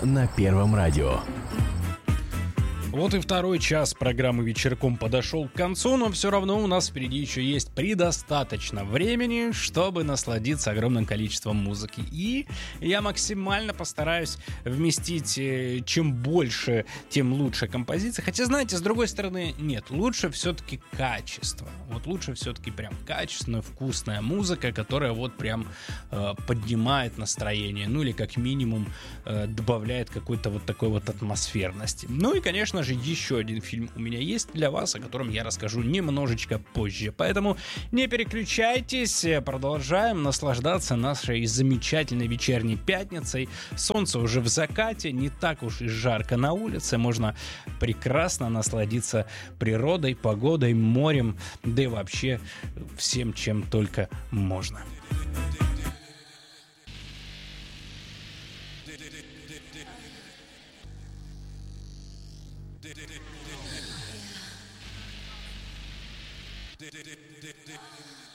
на Первом радио. Вот и второй час программы «Вечерком» подошел к концу, но все равно у нас впереди еще есть предостаточно времени, чтобы насладиться огромным количеством музыки. И я максимально постараюсь вместить чем больше, тем лучше композиции. Хотя, знаете, с другой стороны, нет, лучше все-таки качество. Вот лучше все-таки прям качественная, вкусная музыка, которая вот прям поднимает настроение, ну или как минимум добавляет какой-то вот такой вот атмосферности. Ну и, конечно же, еще один фильм у меня есть для вас, о котором я расскажу немножечко позже. Поэтому не переключайтесь, продолжаем наслаждаться нашей замечательной вечерней пятницей. Солнце уже в закате, не так уж и жарко на улице, можно прекрасно насладиться природой, погодой, морем, да и вообще всем, чем только можно. Did